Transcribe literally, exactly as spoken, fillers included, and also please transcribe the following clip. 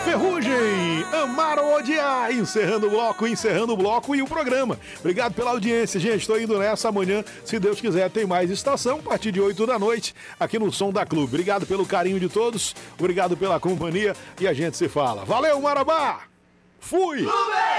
Ferrugem, Amar ou Odiar, encerrando o bloco, encerrando o bloco e o programa. Obrigado pela audiência, gente, estou indo nessa amanhã, se Deus quiser, tem mais estação, a partir de oito da noite, aqui no Som da Clube. Obrigado pelo carinho de todos, obrigado pela companhia e a gente se fala. Valeu, Marabá! Fui!